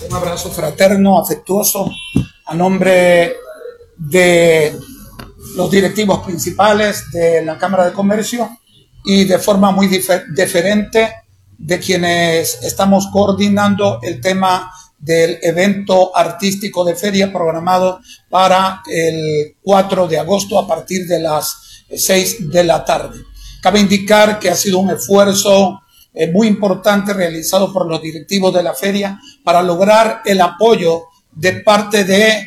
Un abrazo fraterno, afectuoso, a nombre de los directivos principales de la Cámara de Comercio y de forma muy diferente de quienes estamos coordinando el tema del evento artístico de feria programado para el 4 de agosto a partir de las 6 de la tarde. Cabe indicar que ha sido un esfuerzo muy importante realizado por los directivos de la feria para lograr el apoyo de parte de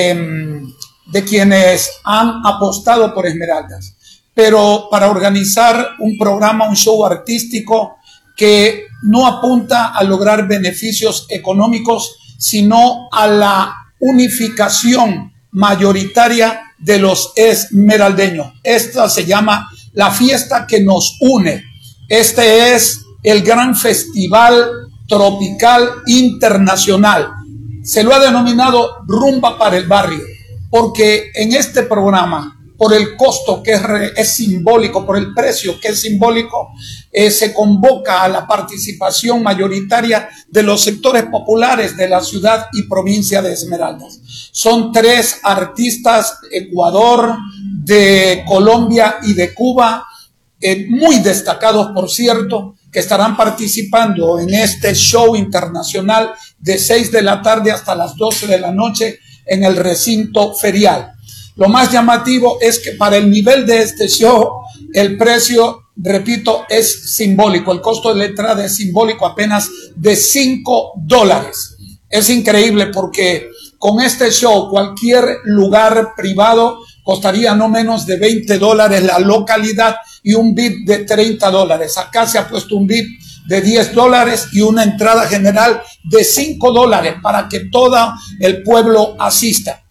quienes han apostado por Esmeraldas, pero para organizar un programa, un show artístico que no apunta a lograr beneficios económicos, sino a la unificación mayoritaria de los esmeraldeños. Esta se llama la fiesta que nos une. Este es el gran festival tropical internacional. Se lo ha denominado Rumba para el Barrio, porque en este programa, por el costo que es simbólico, por el precio que es simbólico, se convoca a la participación mayoritaria de los sectores populares de la ciudad y provincia de Esmeraldas. Son 3 artistas, Ecuador, de Colombia y de Cuba, muy destacados, por cierto, que estarán participando en este show internacional de 6 de la tarde hasta las 12 de la noche en el recinto ferial. Lo más llamativo es que para el nivel de este show, el precio, repito, es simbólico. El costo de la entrada es simbólico, apenas de $5. Es increíble porque con este show cualquier lugar privado costaría no menos de $20 la localidad y un VIP de $30. Acá se ha puesto un VIP de $10 y una entrada general de $5 para que todo el pueblo asista.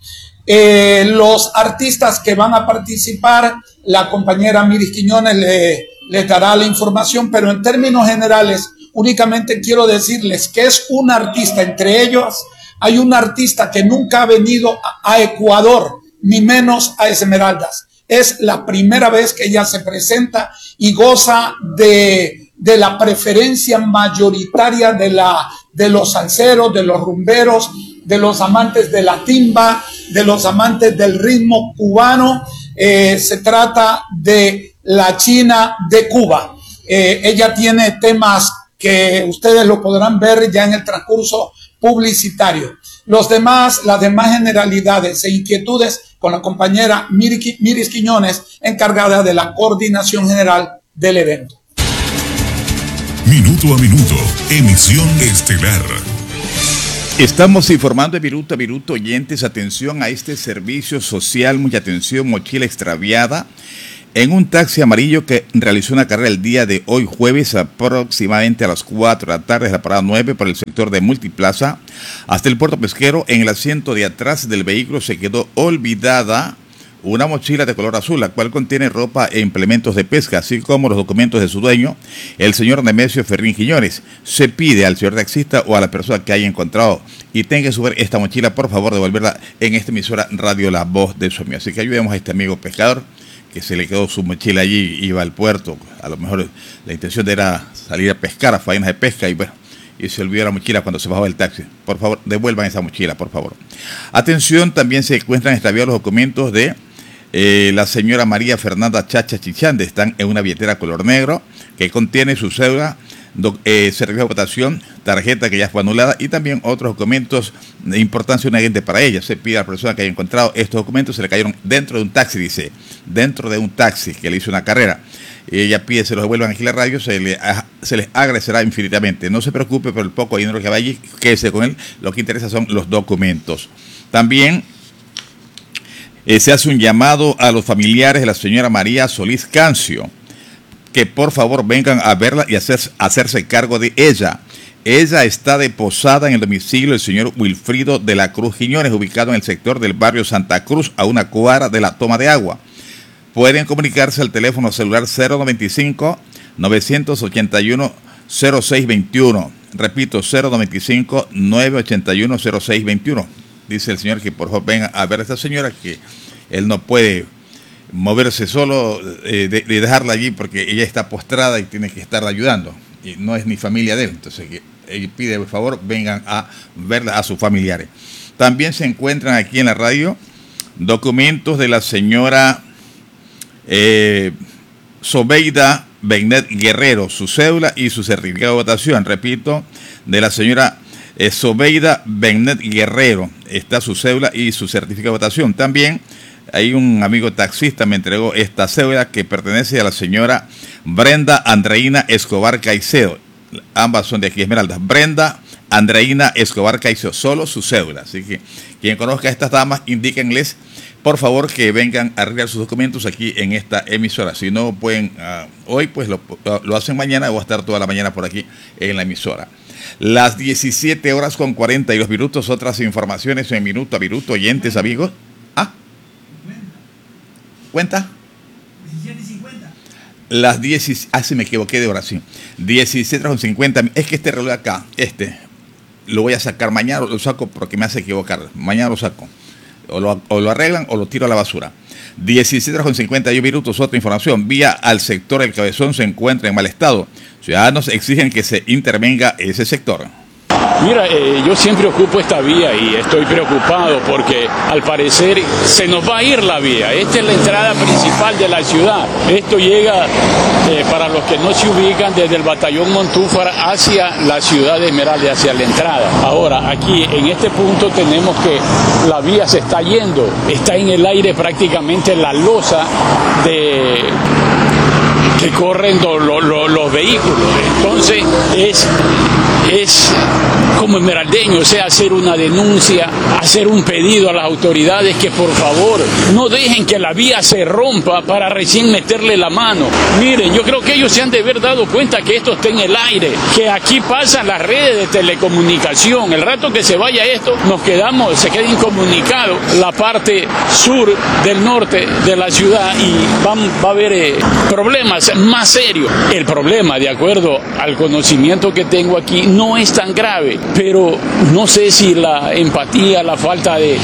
Los artistas que van a participar, la compañera Miris Quiñones les dará la información, pero en términos generales únicamente quiero decirles que es un artista. Entre ellos hay un artista que nunca ha venido a Ecuador, ni menos a Esmeraldas. Es la primera vez que ella se presenta y goza de la preferencia mayoritaria de los salseros, de los rumberos, de los amantes de la timba, de los amantes del ritmo cubano. Se trata de la China de Cuba. Ella tiene temas que ustedes lo podrán ver ya en el transcurso publicitario. Las demás generalidades e inquietudes con la compañera Miris Quiñones, encargada de la coordinación general del evento. Minuto a minuto, emisión estelar. Estamos informando de minuto a minuto, oyentes, atención a este servicio social, mucha atención, mochila extraviada en un taxi amarillo que realizó una carrera el día de hoy jueves aproximadamente a las 4 de la tarde, de la parada 9 por el sector de Multiplaza hasta el puerto pesquero. En el asiento de atrás del vehículo se quedó olvidada una mochila de color azul, la cual contiene ropa e implementos de pesca, así como los documentos de su dueño, el señor Nemesio Ferrín Quiñones. Se pide al señor taxista o a la persona que haya encontrado y tenga que subir esta mochila, por favor, devolverla en esta emisora Radio La Voz de su amigo. Así que ayudemos a este amigo pescador que se le quedó su mochila allí, iba al puerto, a lo mejor la intención era salir a pescar, a faenas de pesca, y bueno, y se olvidó la mochila cuando se bajó del taxi. Por favor, devuelvan esa mochila, por favor. Atención, también se encuentran extraviados los documentos de la señora María Fernanda Chacha Chichande. Están en una billetera color negro que contiene su cédula, certificado de votación, tarjeta que ya fue anulada y también otros documentos de importancia urgente para ella. Se pide a la persona que haya encontrado estos documentos, se le cayeron dentro de un taxi, dice, dentro de un taxi que le hizo una carrera. Ella pide se los devuelvan aquí a la radio, se les agradecerá infinitamente. No se preocupe por el poco dinero que va allí, quédese con él, lo que interesa son los documentos. También se hace un llamado a los familiares de la señora María Solís Cancio, que por favor vengan a verla y hacerse cargo de ella. Ella está deposada en el domicilio del señor Wilfrido de la Cruz Quiñones, ubicado en el sector del barrio Santa Cruz, a una cuadra de la toma de agua. Pueden comunicarse al teléfono celular 095-981-0621. Repito, 095-981-0621. Dice el señor que por favor venga a ver a esta señora, que él no puede moverse solo, de dejarla allí porque ella está postrada y tiene que estarla ayudando. Y no es ni familia de él, entonces pide por favor vengan a ver a sus familiares. También se encuentran aquí en la radio documentos de la señora Sobeida Bennet Guerrero, su cédula y su certificado de votación. Repito, de la señora Sobeida Bennet Guerrero está su cédula y su certificado de votación. También hay un amigo taxista me entregó esta cédula que pertenece a la señora Brenda Andreina Escobar Caicedo. Ambas son de aquí, Esmeraldas. Brenda Andreina Escobar Caicedo, solo su cédula. Así que quien conozca a estas damas, indíquenles por favor que vengan a arreglar sus documentos aquí en esta emisora. Si no pueden hoy, pues lo hacen mañana. Voy a estar toda la mañana por aquí en la emisora. Las 17 horas con 42 minutos. Otras informaciones en Minuto a Minuto, oyentes, amigos. ¿Cuenta? 17:50. Las 10. Sí, me equivoqué de hora, sí. 17:50. Es que este reloj acá, lo voy a sacar mañana, lo saco porque me hace equivocar. Mañana lo saco. O lo arreglan o lo tiro a la basura. 17:51 minutos. Otra información. Vía al sector El Cabezón se encuentra en mal estado. Ciudadanos exigen que se intervenga ese sector. Mira, yo siempre ocupo esta vía y estoy preocupado porque al parecer se nos va a ir la vía. Esta es la entrada principal de la ciudad. Esto llega, para los que no se ubican, desde el batallón Montúfar hacia la ciudad de Esmeralda, hacia la entrada. Ahora, aquí en este punto tenemos que la vía se está yendo. Está en el aire prácticamente la losa que corren los vehículos. Entonces es como esmeraldeño, o sea, hacer una denuncia, hacer un pedido a las autoridades que por favor no dejen que la vía se rompa para recién meterle la mano. Miren, yo creo que ellos se han de haber dado cuenta que esto está en el aire, que aquí pasan las redes de telecomunicación. El rato que se vaya esto, se queda incomunicado la parte sur del norte de la ciudad y va a haber problemas más serios. El problema, de acuerdo al conocimiento que tengo aquí, no es tan grave, pero no sé si la empatía, la falta de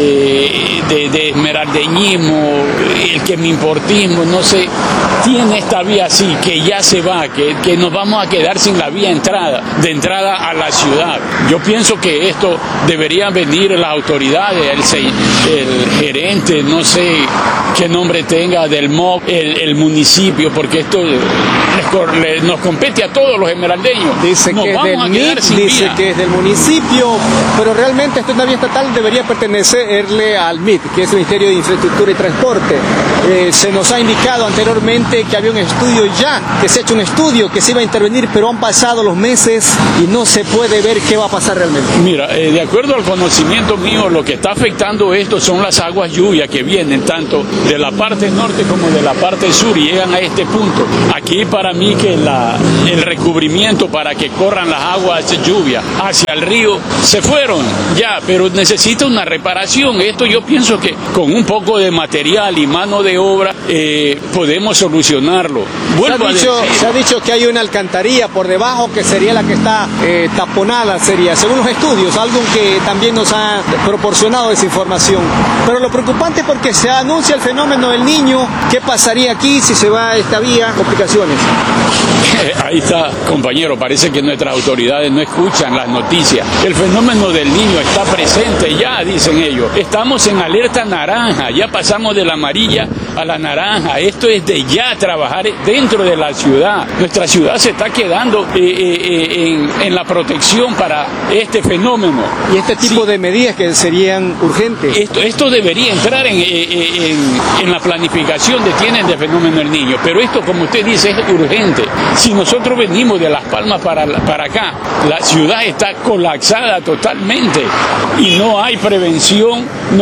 esmeraldeñismo, el que me importismo, no sé, tiene esta vía así, que ya se va, que nos vamos a quedar sin la vía de entrada a la ciudad. Yo pienso que esto deberían venir las autoridades, el gerente, no sé qué nombre tenga, del MOB, el municipio, porque esto nos compete a todos los esmeraldeños. Dice que es del MIT, dice que es del municipio, pero realmente esta vía estatal debería pertenecerle al MIT, que es el Ministerio de Infraestructura y Transporte. Se nos ha indicado anteriormente que había un estudio ya, que se ha hecho un estudio que se iba a intervenir, pero han pasado los meses y no se puede ver qué va a pasar realmente. Mira, de acuerdo al conocimiento mío, lo que está afectando esto son las aguas lluvias que vienen tanto de la parte norte como de la parte sur y llegan a este punto. Aquí para mí que el recubrimiento para que corran las aguas de lluvia hacia el río se fueron ya, pero necesita una reparación. Esto yo pienso que con un poco de material y mano de obra podemos solucionarlo. Se ha dicho que hay una alcantarilla por debajo que sería la que está taponada, según los estudios, algo que también nos ha proporcionado esa información. Pero lo preocupante es porque se anuncia el fenómeno del Niño. ¿Qué pasaría aquí si se va esta vía? Complicaciones. Ahí está, compañero, parece que nuestras autoridades no escuchan las noticias. El fenómeno del Niño está presente ya, dicen ellos. Estamos en alerta naranja, ya pasamos de la amarilla a la naranja. Esto es de ya trabajar dentro de la ciudad. Nuestra ciudad se está quedando en la protección para este fenómeno. Y este tipo de medidas que serían urgentes. Esto debería entrar en la planificación de quiénes del fenómeno del Niño, pero esto, como usted dice, es urgente. Si nosotros venimos de Las Palmas para acá, la ciudad está colapsada totalmente y no hay prevención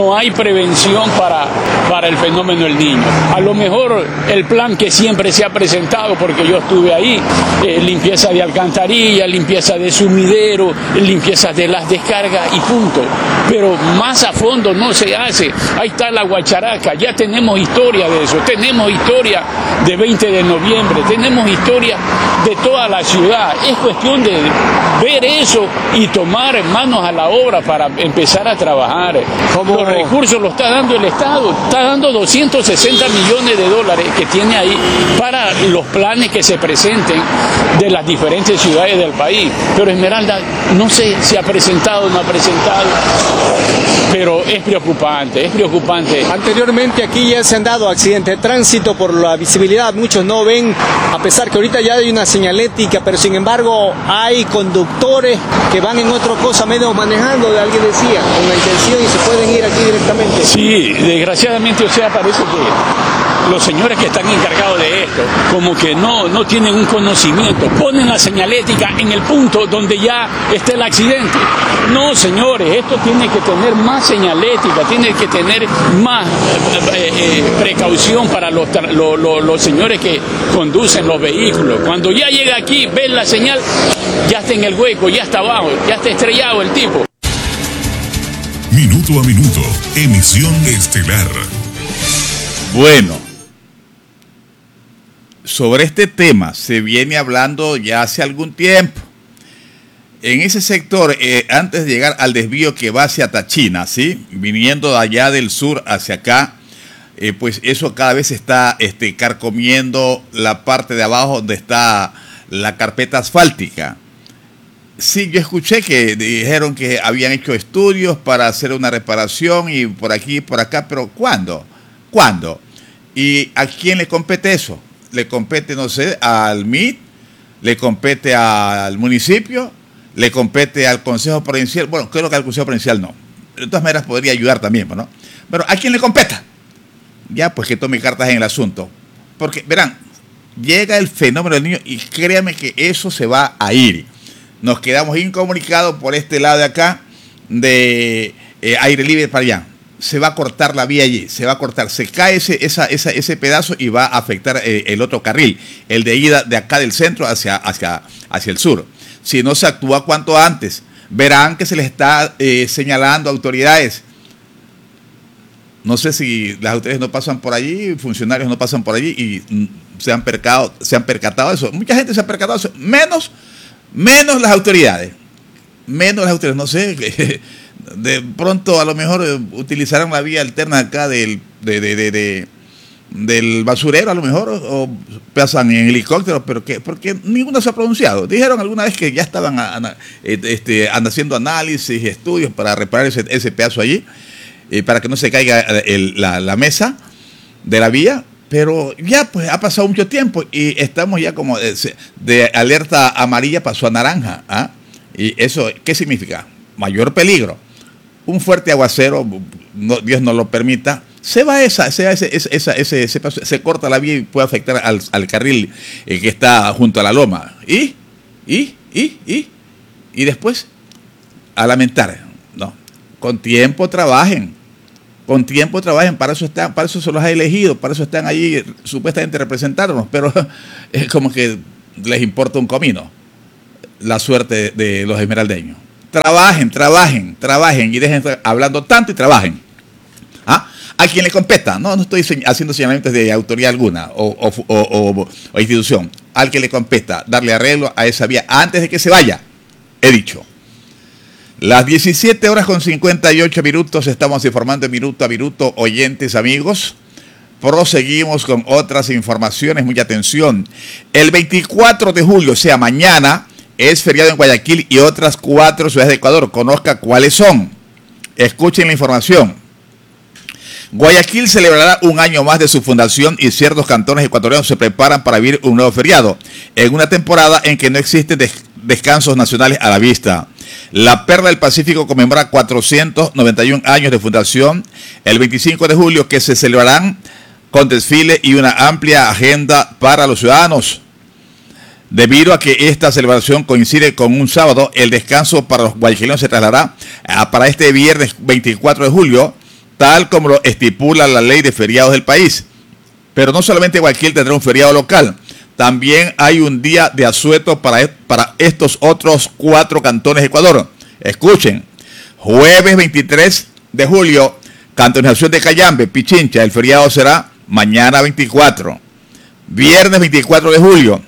para el fenómeno del Niño. A lo mejor el plan que siempre se ha presentado, porque yo estuve ahí, limpieza de alcantarilla, limpieza de sumidero, limpieza de las descargas y punto. Pero más a fondo no se hace. Ahí está la Guacharaca, ya tenemos historia de eso, tenemos historia de 20 de noviembre, tenemos historia de toda la ciudad. Es cuestión de ver eso y tomar manos a la obra para empezar a trabajar. Los recursos los está dando el Estado, está dando 260 millones de dólares que tiene ahí para los planes que se presenten de las diferentes ciudades del país. Pero Esmeralda, no sé si ha presentado o no ha presentado, pero es preocupante, es preocupante. Anteriormente aquí ya se han dado accidentes de tránsito por la visibilidad, muchos no ven, a pesar que ahorita ya hay una señalética, pero sin embargo hay conductores que van en otra cosa medio manejando, alguien decía, con la intención y se pueden ir aquí directamente. Sí, desgraciadamente, o sea, parece que los señores que están encargados de esto, como que no tienen un conocimiento, ponen la señalética en el punto donde ya está el accidente. No, señores, esto tiene que tener más señalética, tiene que tener más precaución para los señores que conducen los vehículos. Cuando ya llega aquí, ven la señal, ya está en el hueco, ya está abajo, ya está estrellado el tipo. Minuto a minuto, emisión estelar. Bueno, sobre este tema se viene hablando ya hace algún tiempo. En ese sector, antes de llegar al desvío que va hacia Tachina, ¿sí? Viniendo de allá del sur hacia acá, pues eso cada vez está carcomiendo la parte de abajo donde está la carpeta asfáltica. Sí, yo escuché que dijeron que habían hecho estudios para hacer una reparación y por aquí y por acá, pero ¿cuándo? ¿Cuándo? ¿Y a quién le compete eso? ¿Le compete, no sé, al MIT? ¿Le compete al municipio? ¿Le compete al Consejo Provincial? Bueno, creo que al Consejo Provincial no. De todas maneras podría ayudar también, ¿no? Pero ¿a quién le competa? Ya, pues que tome cartas en el asunto. Porque, verán, llega el fenómeno del niño y créanme que eso se va a ir. Nos quedamos incomunicados por este lado de acá, de aire libre para allá. Se va a cortar la vía allí, se va a cortar, se cae ese pedazo y va a afectar el otro carril, el de ida de acá del centro hacia el sur. Si no se actúa cuanto antes, verán que se les está señalando a autoridades. No sé si las autoridades no pasan por allí, funcionarios no pasan por allí y se han percatado de eso. Mucha gente se ha percatado de eso, menos las autoridades. Menos las autoridades, no sé, de pronto a lo mejor utilizarán la vía alterna acá del basurero a lo mejor, o pasan en helicóptero, pero porque ninguno se ha pronunciado. Dijeron alguna vez que ya estaban haciendo análisis y estudios para reparar ese pedazo allí, para que no se caiga la mesa de la vía, pero ya pues ha pasado mucho tiempo y estamos ya como de alerta amarilla pasó a naranja, ¿ah? ¿Y eso qué significa? Mayor peligro. Un fuerte aguacero, Dios no lo permita, se corta la vía y puede afectar al carril que está junto a la loma. Y después a lamentar. No, con tiempo trabajen, para eso se los ha elegido, para eso están allí supuestamente representándonos, pero es como que les importa un comino la suerte de los esmeraldeños. Trabajen y dejen de estar hablando tanto y trabajen. ¿Ah? A quien le competa, no estoy haciendo señalamientos de autoridad alguna o institución. Al que le competa darle arreglo a esa vía antes de que se vaya, he dicho. Las 17:58 estamos informando minuto a minuto, oyentes, amigos. Proseguimos con otras informaciones, mucha atención. El 24 de julio, o sea, mañana, es feriado en Guayaquil y otras 4 ciudades de Ecuador. Conozca cuáles son. Escuchen la información. Guayaquil celebrará un año más de su fundación y ciertos cantones ecuatorianos se preparan para vivir un nuevo feriado, en una temporada en que no existen descansos nacionales a la vista. La Perla del Pacífico conmemora 491 años de fundación el 25 de julio, que se celebrarán con desfile y una amplia agenda para los ciudadanos. Debido a que esta celebración coincide con un sábado, el descanso para los guayaquileños se trasladará para este viernes 24 de julio, tal como lo estipula la ley de feriados del país. Pero no solamente Guayaquil tendrá un feriado local, también hay un día de asueto para estos otros 4 cantones de Ecuador. Escuchen, jueves 23 de julio, cantonización de Cayambe, Pichincha, el feriado será mañana 24. Viernes 24 de julio,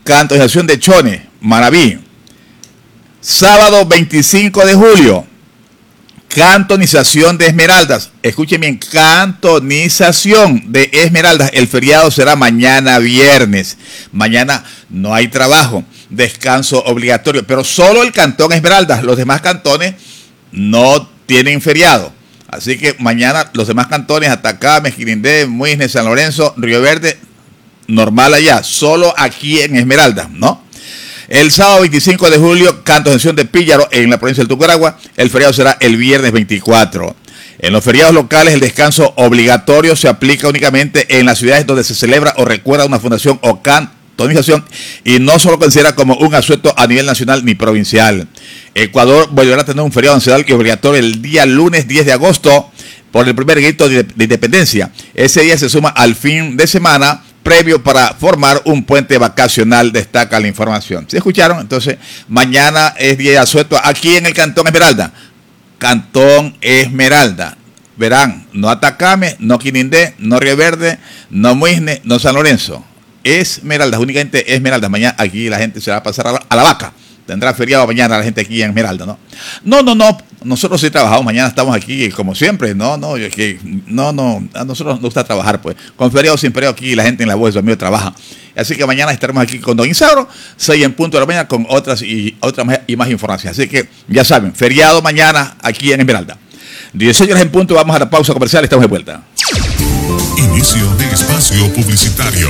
cantonización de Chone, Manabí. Sábado 25 de julio, cantonización de Esmeraldas. Escuchen bien, cantonización de Esmeraldas. El feriado será mañana viernes. Mañana no hay trabajo, descanso obligatorio, pero solo el cantón Esmeraldas. Los demás cantones no tienen feriado. Así que mañana los demás cantones, Atacama, Quirindé, Muisne, San Lorenzo, Río Verde, normal allá. Solo aquí en Esmeraldas, ¿no? El sábado 25 de julio, cantonización de Píllaro en la provincia del Tucuragua. El feriado será el viernes 24. En los feriados locales, el descanso obligatorio se aplica únicamente en las ciudades donde se celebra o recuerda una fundación o cantonización y no solo considera como un asueto a nivel nacional ni provincial. Ecuador volverá a tener un feriado nacional y obligatorio el día lunes 10 de agosto por el primer grito de independencia. Ese día se suma al fin de semana previo para formar un puente vacacional, destaca la información. ¿Sí escucharon? Entonces, mañana es día de asueto aquí en el Cantón Esmeralda. Cantón Esmeralda. Verán, no Atacame, no Quirindé, no Río Verde, no Muisne, no San Lorenzo. Esmeralda, únicamente Esmeralda. Mañana aquí la gente se va a pasar a la vaca. Tendrá feriado mañana la gente aquí en Esmeralda, ¿no? No. Nosotros sí trabajamos. Mañana estamos aquí como siempre. No. A nosotros nos gusta trabajar, pues. Con feriado, sin feriado, aquí la gente en la voz de su amigo trabaja. Así que mañana estaremos aquí con Don Isauro, 6 en punto de la mañana, con otras y más información. Así que ya saben, feriado mañana aquí en Esmeralda. 18 horas en punto, vamos a la pausa comercial, estamos de vuelta. Inicio de espacio publicitario.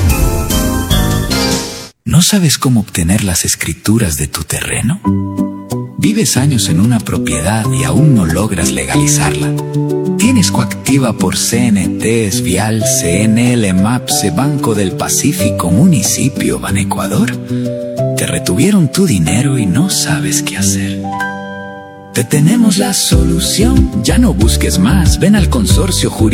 ¿No sabes cómo obtener las escrituras de tu terreno? ¿Vives años en una propiedad y aún no logras legalizarla? ¿Tienes coactiva por CNT, Vial, CNL, MAPSE, Banco del Pacífico, Municipio, Banecuador? ¿Te retuvieron tu dinero y no sabes qué hacer? Te tenemos la solución. Ya no busques más. Ven al consorcio jurídico